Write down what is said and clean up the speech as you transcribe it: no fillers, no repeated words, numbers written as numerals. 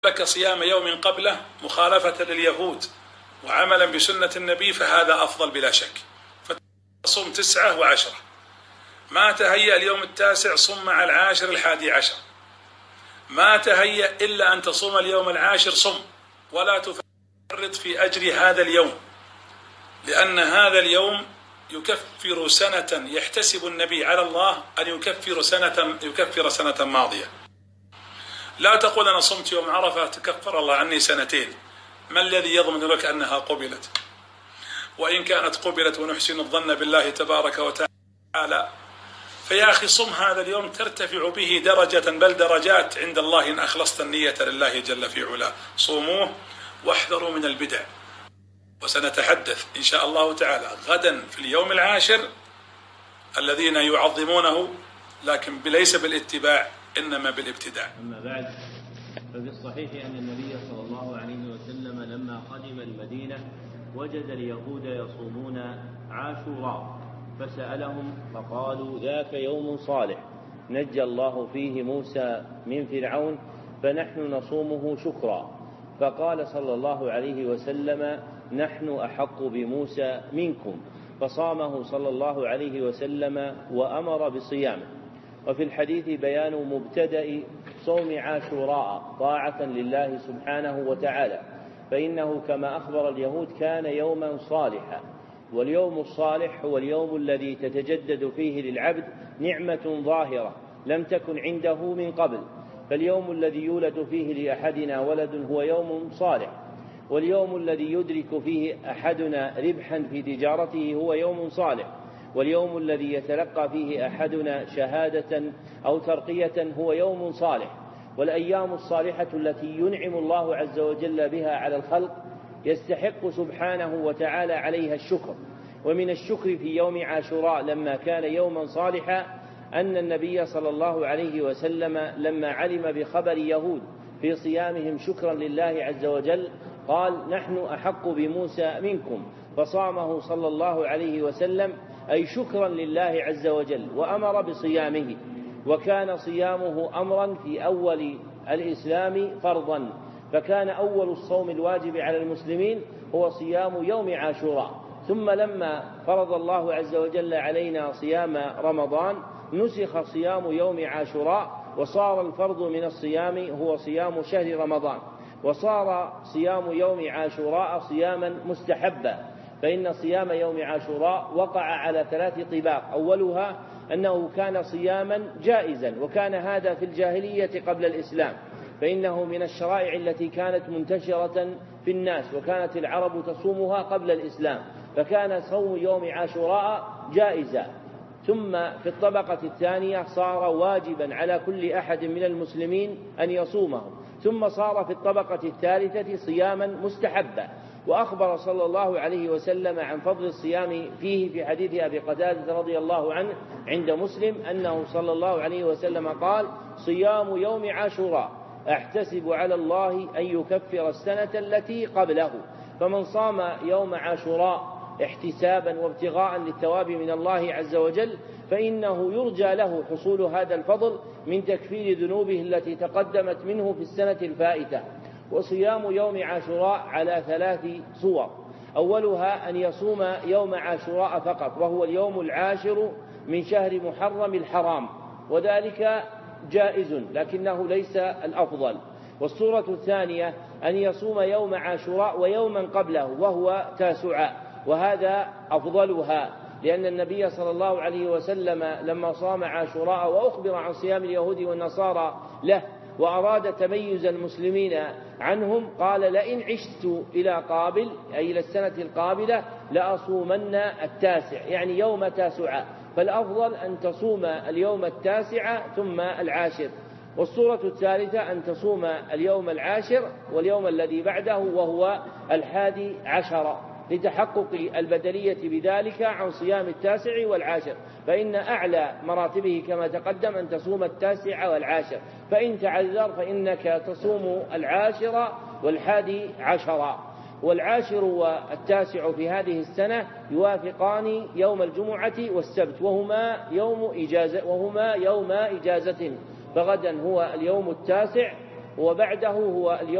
لك صيام يوم قبله مخالفة لليهود وعملا بسنة النبي فهذا أفضل بلا شك، فتصوم 9 و10. ما تهيأ اليوم التاسع صم مع العاشر 11. ما تهيأ إلا أن تصوم اليوم العاشر صم، ولا تفرط في أجر هذا اليوم، لأن هذا اليوم يكفر سنة يحتسب النبي على الله أن يكفر سنة ماضية. لا تقول أنا صمت يوم عرفة تكفر الله عني سنتين، ما الذي يضمن لك أنها قبلت؟ وإن كانت قبلت ونحسن الظن بالله تبارك وتعالى، فيا أخي صم هذا اليوم ترتفع به درجة، بل درجات عند الله إن أخلصت النية لله جل في علاه. صوموه واحذروا من البدع. وسنتحدث إن شاء الله تعالى غدا في اليوم العاشر الذين يعظمونه، لكن ليس بالاتباع إنما بالابتداع. أما بعد، ففي الصحيح أن النبي صلى الله عليه وسلم لما قدم المدينة وجد اليهود يصومون عاشوراء، فسألهم فقالوا: ذاك يوم صالح نجى الله فيه موسى من فرعون فنحن نصومه شكرا. فقال صلى الله عليه وسلم: نحن أحق بموسى منكم، فصامه صلى الله عليه وسلم وأمر بصيامه. وفي الحديث بيان مبتدأ صوم عاشوراء طاعة لله سبحانه وتعالى، فإنه كما أخبر اليهود كان يوما صالحا، واليوم الصالح هو اليوم الذي تتجدد فيه للعبد نعمة ظاهرة لم تكن عنده من قبل. فاليوم الذي يولد فيه لأحدنا ولد هو يوم صالح، واليوم الذي يدرك فيه أحدنا ربحا في تجارته هو يوم صالح، واليوم الذي يتلقى فيه أحدنا شهادة أو ترقية هو يوم صالح. والأيام الصالحة التي ينعم الله عز وجل بها على الخلق يستحق سبحانه وتعالى عليها الشكر. ومن الشكر في يوم عاشوراء لما كان يوما صالحا أن النبي صلى الله عليه وسلم لما علم بخبر يهود في صيامهم شكرا لله عز وجل قال: نحن أحق بموسى منكم، فصامه صلى الله عليه وسلم أي شكرا لله عز وجل وأمر بصيامه. وكان صيامه أمرا في أول الإسلام فرضا، فكان أول الصوم الواجب على المسلمين هو صيام يوم عاشوراء، ثم لما فرض الله عز وجل علينا صيام رمضان نسخ صيام يوم عاشوراء، وصار الفرض من الصيام هو صيام شهر رمضان، وصار صيام يوم عاشوراء صياما مستحبا. فإن صيام يوم عاشوراء وقع على 3 طباق: أولها أنه كان صياما جائزا، وكان هذا في الجاهلية قبل الإسلام، فإنه من الشرائع التي كانت منتشرة في الناس، وكانت العرب تصومها قبل الإسلام، فكان صوم يوم عاشوراء جائزا. ثم في الطبقة الثانية صار واجبا على كل أحد من المسلمين أن يصومه، ثم صار في الطبقة الثالثة صياما مستحبا. وأخبر صلى الله عليه وسلم عن فضل الصيام فيه في حديث أبي قتادة رضي الله عنه عند مسلم أنه صلى الله عليه وسلم قال: صيام يوم عاشوراء أحتسب على الله أن يكفر السنة التي قبله. فمن صام يوم عاشوراء احتسابا وابتغاء للثواب من الله عز وجل فإنه يرجى له حصول هذا الفضل من تكفير ذنوبه التي تقدمت منه في السنة الفائتة. وصيام يوم عاشوراء على 3 صور: أولها أن يصوم يوم عاشوراء فقط، وهو اليوم العاشر من شهر محرم الحرام، وذلك جائز لكنه ليس الأفضل. والصورة الثانية أن يصوم يوم عاشوراء ويوما قبله وهو تاسعاء، وهذا أفضلها، لأن النبي صلى الله عليه وسلم لما صام عاشوراء وأخبر عن صيام اليهود والنصارى له وأراد تميز المسلمين عنهم قال: لئن عشت إلى قابل أي إلى السنة القابلة لأصومن التاسع، يعني يوم تاسعاء، فالأفضل أن تصوم اليوم التاسع ثم العاشر. والصورة الثالثة أن تصوم اليوم العاشر واليوم الذي بعده وهو 11 لتحقق البدلية بذلك عن صيام التاسع والعاشر، فإن أعلى مراتبه كما تقدم أن تصوم التاسع والعاشر، فإن تعذر فإنك تصوم العاشر وال11. والعاشر والتاسع في هذه السنة يوافقان يوم الجمعة والسبت، وهما يوم إجازة، فغدا هو اليوم التاسع وبعده هو اليوم